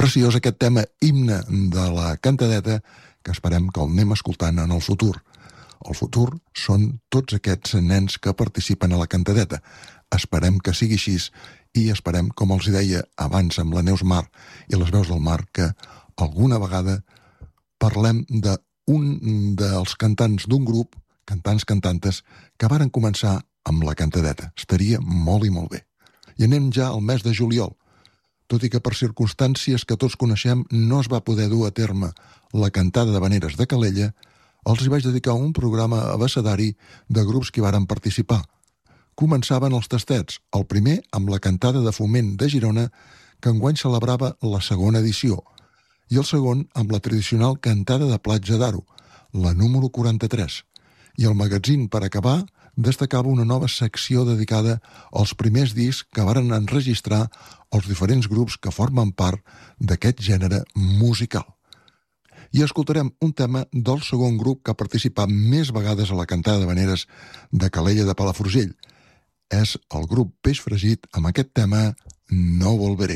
Preciós aquest tema himne de la cantadeta que esperem que el anem escoltant en el futur. El futur són tots aquests nens que participen a la cantadeta. Esperem que sigui així i esperem, com els deia abans amb la Neus Mar i les veus del mar, que alguna vegada parlem d'un dels cantants d'un grup, cantantes, que varen començar amb la cantadeta. Estaria molt i molt bé. I anem ja al mes de juliol. Tot i que per circumstàncies que tots coneixem no es va poder dur a terme la cantada de Vaneres de Calella, els hi vaig dedicar un programa abecedari de grups que hi varen participar. Començaven els tastets, el primer amb la cantada de Foment de Girona, que enguany celebrava la segona edició, i el segon amb la tradicional cantada de Platja d'Aro, la número 43. I el magazín, per acabar, destacava una nova secció dedicada als primers discs que varen enregistrar els diferents grups que formen part d'aquest gènere musical. I escoltarem un tema del segon grup que ha participat més vegades a la cantada de Vaneres de Calella de Palafrugell. És el grup Peix Fregit amb aquest tema No Volveré.